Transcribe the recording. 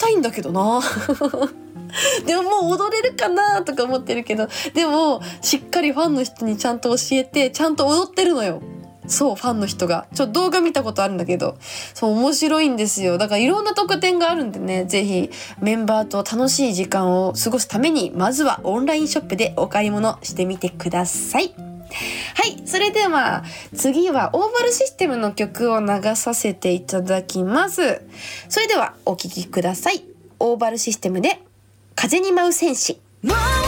たいんだけどなでももう踊れるかなとか思ってるけど、でもしっかりファンの人にちゃんと教えてちゃんと踊ってるのよ。そうファンの人が動画見たことあるんだけど、そう面白いんですよ。だからいろんな特典があるんでね、ぜひメンバーと楽しい時間を過ごすためにまずはオンラインショップでお買い物してみてください。はい、それでは次はオーバルシステムの曲を流させていただきます。それではお聴きください。オーバルシステムで風に舞う戦士。